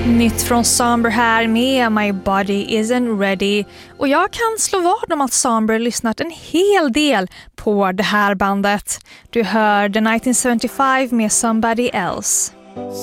Nytt från Somber här med My Body Isn't Ready. Och jag kan slå vad om att Somber lyssnat en hel del på det här bandet. Du hör The 1975 med Somebody Else.